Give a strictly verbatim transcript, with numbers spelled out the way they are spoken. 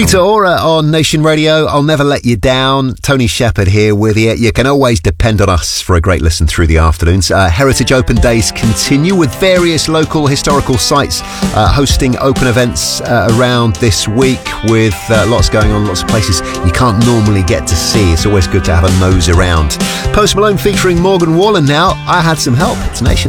Rita Ora on Nation Radio. I'll never let you down. Tony Shepherd here with you. You can always depend on us for a great listen through the afternoons. Uh, Heritage Open Days continue with various local historical sites uh, hosting open events uh, around this week with uh, lots going on, lots of places you can't normally get to see. It's always good to have a nose around. Post Malone featuring Morgan Wallen now. I Had Some Help. It's Nation.